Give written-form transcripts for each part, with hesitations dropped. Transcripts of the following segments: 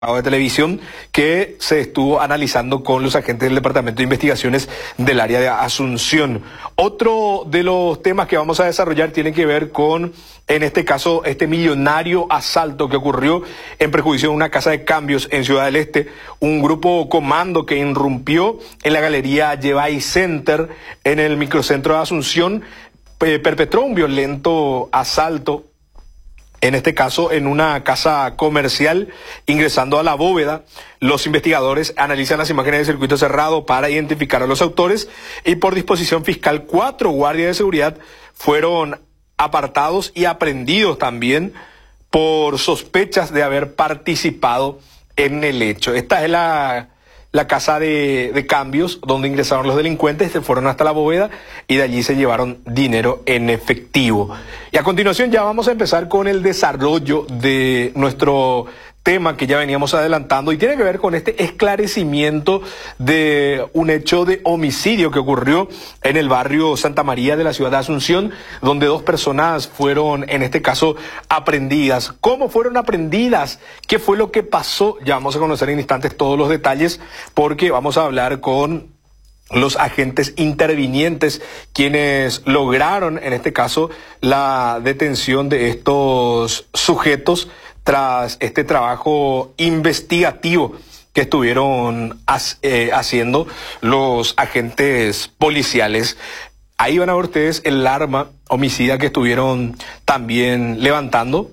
de televisión que se estuvo analizando con los agentes del Departamento de Investigaciones del área de Asunción. Otro de los temas que vamos a desarrollar tiene que ver con, en este caso, este millonario asalto que ocurrió en perjuicio de una casa de cambios en Ciudad del Este. Un grupo comando que irrumpió en la galería Yebay Center en el microcentro de Asunción, perpetró un violento asalto, en este caso en una casa comercial, ingresando a la bóveda. Los investigadores analizan las imágenes de circuito cerrado para identificar a los autores y por disposición fiscal 4 guardias de seguridad fueron apartados y aprehendidos también por sospechas de haber participado en el hecho. Esta es la casa de cambios donde ingresaron los delincuentes, se fueron hasta la bóveda y de allí se llevaron dinero en efectivo. Y a continuación ya vamos a empezar con el desarrollo de nuestro tema que ya veníamos adelantando y tiene que ver con este esclarecimiento de un hecho de homicidio que ocurrió en el barrio Santa María de la ciudad de Asunción, donde 2 personas fueron, en este caso, aprehendidas. ¿Cómo fueron aprehendidas? ¿Qué fue lo que pasó? Ya vamos a conocer en instantes todos los detalles, porque vamos a hablar con los agentes intervinientes, quienes lograron, en este caso, la detención de estos sujetos tras este trabajo investigativo que estuvieron haciendo los agentes policiales. Ahí van a ver ustedes el arma homicida que estuvieron también levantando.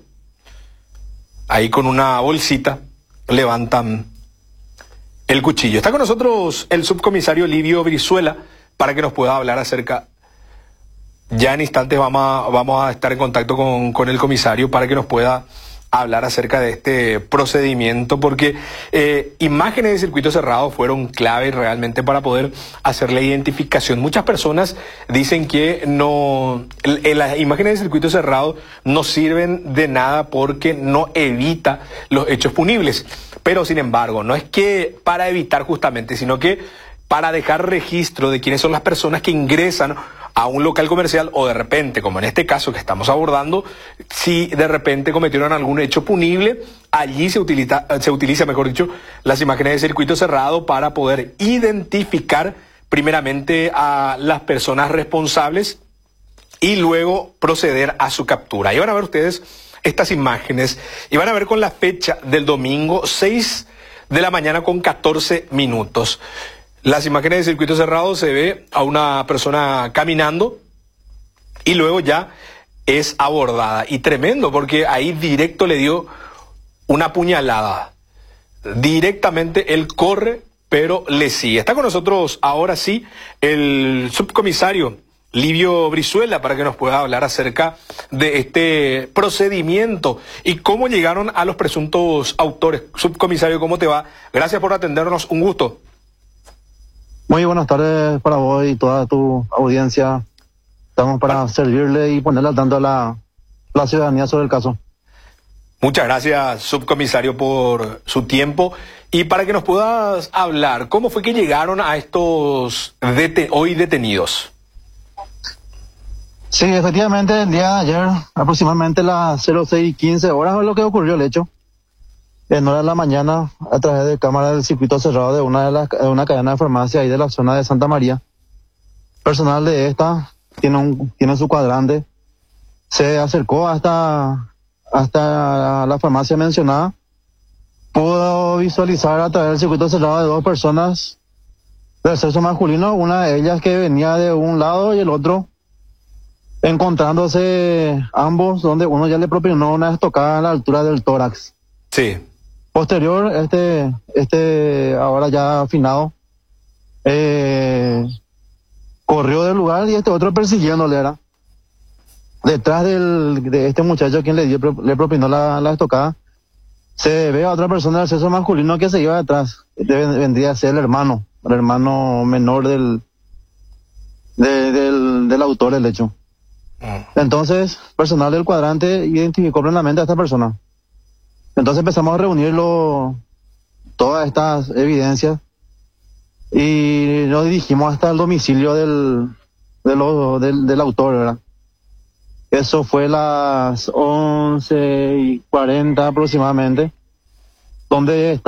Ahí con una bolsita levantan el cuchillo. Está con nosotros el subcomisario Livio Brizuela para que nos pueda hablar acerca. Ya en instantes vamos a estar en contacto con el comisario para que nos pueda hablar acerca de este procedimiento, porque imágenes de circuito cerrado fueron clave realmente para poder hacer la identificación. Muchas personas dicen que las imágenes de circuito cerrado no sirven de nada porque no evita los hechos punibles, pero sin embargo no es que para evitar justamente, sino que para dejar registro de quiénes son las personas que ingresan a un local comercial o de repente, como en este caso que estamos abordando, si de repente cometieron algún hecho punible, allí se utiliza, mejor dicho, las imágenes de circuito cerrado para poder identificar primeramente a las personas responsables y luego proceder a su captura. Y van a ver ustedes estas imágenes y van a ver con la fecha del domingo 6 de la mañana con 14 minutos. Las imágenes de circuito cerrado se ve a una persona caminando y luego ya es abordada. Y tremendo, porque ahí directo le dio una puñalada. Directamente él corre, pero le sigue. Está con nosotros ahora sí el subcomisario Livio Brizuela para que nos pueda hablar acerca de este procedimiento y cómo llegaron a los presuntos autores. Subcomisario, ¿cómo te va? Gracias por atendernos, un gusto. Muy buenas tardes para vos y toda tu audiencia. Estamos para servirle y ponerle al tanto a la ciudadanía sobre el caso. Muchas gracias, subcomisario, por su tiempo. Y para que nos puedas hablar, ¿cómo fue que llegaron a estos hoy detenidos? Sí, efectivamente, el día de ayer, aproximadamente las 06:15 horas, es lo que ocurrió el hecho. En hora de la mañana, a través de cámara del circuito cerrado de una cadena de farmacia ahí de la zona de Santa María, personal de esta tiene su cuadrante, se acercó hasta la farmacia mencionada, pudo visualizar a través del circuito cerrado de 2 personas del sexo masculino, una de ellas que venía de un lado y el otro encontrándose ambos, donde uno ya le propinó una estocada a la altura del tórax. Sí. Posterior, ahora ya afinado, corrió del lugar y este otro persiguiéndole era. Detrás de este muchacho quien le propinó la estocada, se ve a otra persona del sexo masculino que se iba detrás. Vendría a ser el hermano menor del autor del hecho. Entonces, personal del cuadrante identificó plenamente a esta persona. Entonces empezamos a reunir todas estas evidencias y nos dirigimos hasta el domicilio del autor, ¿verdad? Eso fue las 11:40 aproximadamente. donde